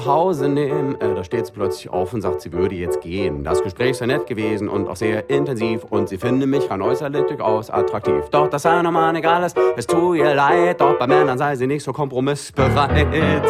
Hause nehmen. Da steht sie plötzlich auf und sagt, sie würde jetzt gehen. Das Gespräch sei nett gewesen und auch sehr intensiv und sie finde mich rein äußerlich durchaus attraktiv. Doch das sei normal egal ist, es tut ihr leid, doch bei Männern sei sie nicht so kompromissbereit.